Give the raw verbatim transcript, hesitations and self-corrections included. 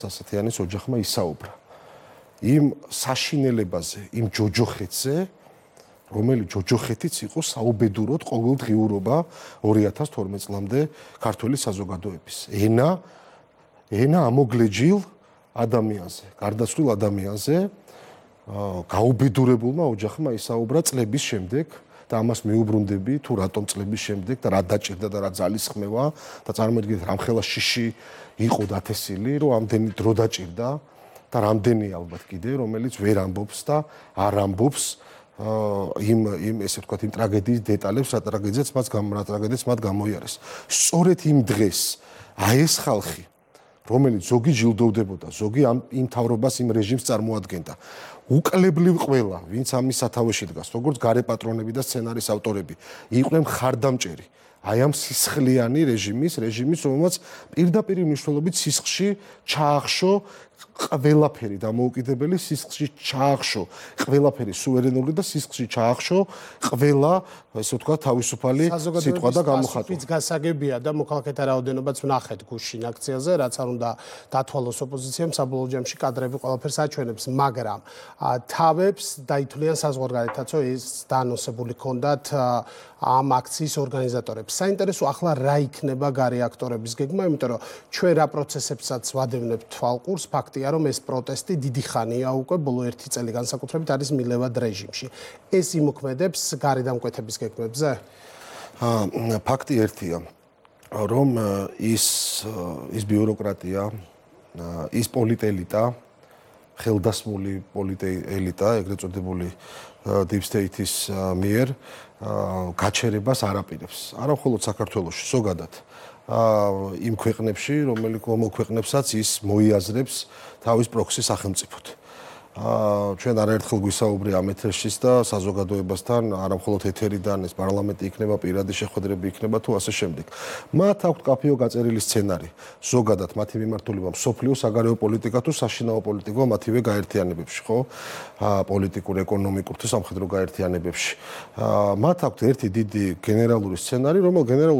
სასათიანის ოჯახმა ისაუბრა იმ საშინელებაზე, იმ ჯოჯოხეთზე, რომელიც ჯოჯოხეთიც იყო საუბედუროდ ყოველდღიურობა ორი ათას თორმეტ წლამდე ქართული საზოგადოების. ენა, ენა ამოგლეჯილ ადამიანზე, გარდაცვლილ ადამიანზე, გაუბედურებულმა ოჯახმა ისაუბრა წლების შემდეგ და ამას მეუბრუნდები თუ რატომ წლების შემდეგ და რა დაჭირდა და რა ძალისხმევა და წარმოიდგინეთ რამხელა შიში იყო დათესილი, რომ ამდენი დრო დაჭირდა და რამდენი ალბათ კიდე, რომელიც ვერ ამბობს და არ ამბობს იმ იმ ესე ვთქვათ იმ ტრაგედიის დეტალებს, რა ტრაგედიაც მათ რა ტრაგედიაც მათ გამოიარეს. სწორედ იმ დღეს აი ეს ხალხი, რომელიც ზოგი ჯილდოვდებოდა, ზოგი ამ იმ თავრობას იმ რეჟიმს წარმოადგენდა. უკლებლივ ყველა, ვინც ამის სათავეში დგას, როგორც გარე პატრონები და სცენარის ავტორები, იყვნენ მხარდამჭერი აი ამ სისხლიანი რეჟიმის, რეჟიმის, რომელმაც პირდაპირ მნიშვნელობით სისხლში ჩაახშო ყველაფერი დამოუკიდებელი, სისხლში ჩაახშო ყველაფერი სუვერენული და სისხლში ჩაახშო ყველა, ესე ვთქვათ, თავისუფალი სიტყვა და გამოხატვა. ის გასაგებია და მოქალაქეთა რაოდენობაც ვნახეთ გუშინ აქციაზე, რაც არ უნდა დათვალოს ოპოზიციამ, საბოლოო ჯამში კადრები ყველაფერს აჩვენებს, მაგრამ თავებს დაითვლიან საზღვარგარეთაც, რომ ეს დაანონსებული ჰქონდათ ამ აქციის ორგანიზატორებს. საინტერესო ახლა რა იქნება გარე აქტორების გეგმა, იმიტომ რომ ჩვენ რა პროცესებსაც ვადევნებთ თვალყურს, ფაქტია რომ ეს პროტესტი დიდი ხანია უკვე, ბოლო ერთი წელი განსაკუთრებით არის მილევად რეჟიმში. ეს იმოქმედებს გარე დამკვეთების გეგმებზე? ფაქტი ერთია, რომ ის ის ბიუროკრატია, ის პოლიტელიტა, ხელდასმული პოლიტელიტა, ეგრეთ წოდებული deep state-ის მიერ გაჩერებას არ აპირებს. არა მხოლოდ საქართველოში, ზოგადად. იმ ქვეყნებში, რომელიც ქვეყნებსაც ის მოიაზრებს თავის პროქსი სახელმწიფოდ. ჩვენ არაერთხელ გვისაუბრე ამ ეთერშიც და საზოგადოებასთან, არა მხოლოდ ეთერიდან, ეს პარლამენტი იქნება, პირადი შეხვედრები იქნება თუ ასე შემდეგ. მათ აქვთ კაფეო გაწერილი სცენარი. ზოგადად მათი მიმართულება მსოფლიო საგარეო პოლიტიკა თუ საშინაო პოლიტიკა მათივე გაერთიანებებში, ხო? პოლიტიკურ, ეკონომიკურ თუ სამხედრო გაერთიანებებში. მათ აქვთ ერთი დიდი გენერალური სცენარი, რომელიც გენერალურ